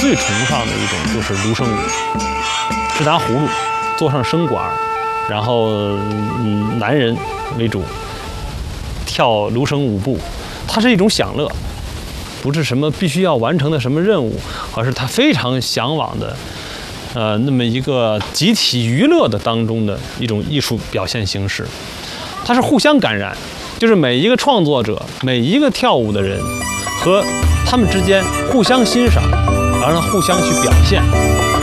最崇尚的一种就是芦笙舞，是拿葫芦做上笙管，然后男人为主跳芦笙舞步，它是一种享乐，不是什么必须要完成的什么任务，而是他非常向往的。那么一个集体娱乐的当中的一种艺术表现形式，它是互相感染，就是每一个创作者、每一个跳舞的人和他们之间互相欣赏，然后互相去表现。